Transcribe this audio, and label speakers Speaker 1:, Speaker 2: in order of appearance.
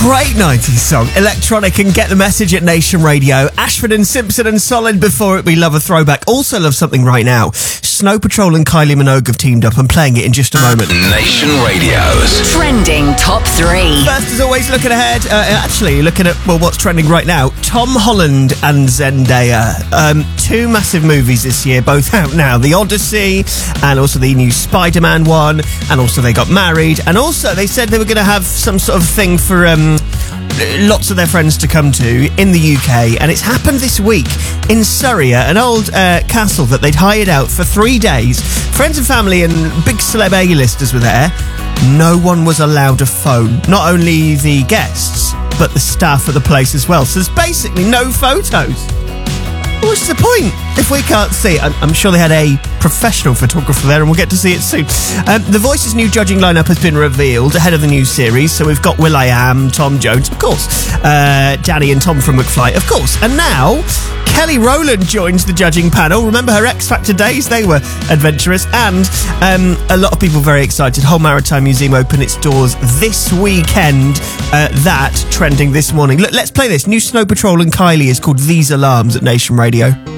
Speaker 1: Great 90s song. Electronic and Get the Message at Nation Radio. Ashford and Simpson and Solid before it. We love a throwback. Also love something right now. Snow Patrol and Kylie Minogue have teamed up. I'm playing it in just a moment.
Speaker 2: Nation Radio's
Speaker 3: Trending Top 3.
Speaker 1: First, as always, looking ahead. Actually, looking at, what's trending right now. Tom Holland and Zendaya. Two massive movies this year, both out now. The Odyssey and also the new Spider-Man one. And also they got married. And also they said they were going to have some sort of thing for lots of their friends to come to in the UK. And it's happened this week in Surrey, an old castle that they'd hired out for 3 days. Friends and family and big celeb A-listers were there. No one was allowed a phone. Not only the guests, but the staff at the place as well. So there's basically no photos. What's the point if we can't see it? I'm sure they had a professional photographer there and we'll get to see it soon. The Voice's new judging lineup has been revealed ahead of the new series. So we've got will.i.am, Tom Jones, of course, Danny and Tom from McFly, of course. And now Kelly Rowland joins the judging panel. Remember her X Factor days? They were adventurous. And a lot of people very excited. Hull Maritime Museum open its doors this weekend. That trending this morning. Look, let's play this. New Snow Patrol and Kylie is called These Alarms at Nation Radio.